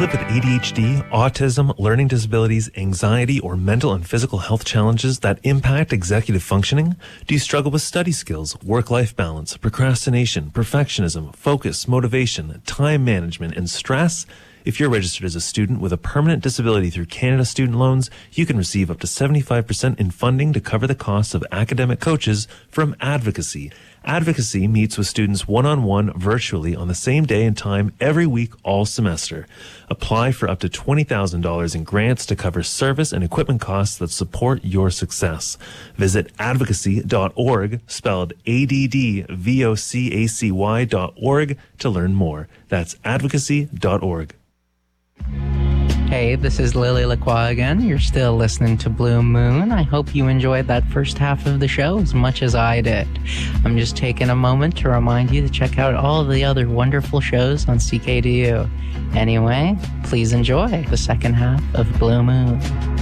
live with ADHD, autism, learning disabilities, anxiety, or mental and physical health challenges that impact executive functioning? Do you struggle with study skills, work-life balance, procrastination, perfectionism, focus, motivation, time management, and stress? If you're registered as a student with a permanent disability through Canada Student Loans, you can receive up to 75% in funding to cover the costs of academic coaches from Advocacy. Advocacy meets with students one-on-one virtually on the same day and time every week all semester. Apply for up to $20,000 in grants to cover service and equipment costs that support your success. Visit advocacy.org, spelled ADDVOCACY.org, to learn more. That's advocacy.org. Hey, this is Lily Lacroix again. You're still listening to Blue Moon. I hope you enjoyed that first half of the show as much as I did. I'm just taking a moment to remind you to check out all the other wonderful shows on CKDU. Anyway, please enjoy the second half of Blue Moon.